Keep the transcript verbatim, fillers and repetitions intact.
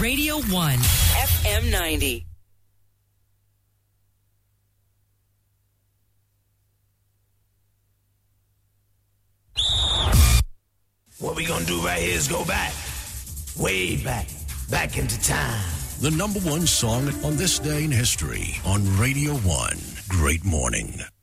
Radio one, F M ninety. What we gonna do right here is go back, way back, back into time. The number one song on this day in history on Radio one. Great morning.